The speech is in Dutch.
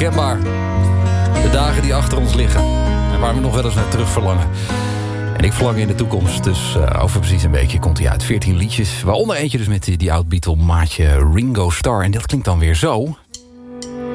herkenbaar. De dagen die achter ons liggen. En waar we nog wel eens naar terug verlangen. En ik verlang in de toekomst. Dus over precies een weekje komt hij uit. 14 liedjes. Waaronder eentje dus met die oud-Beatle maatje Ringo Starr. En dat klinkt dan weer zo.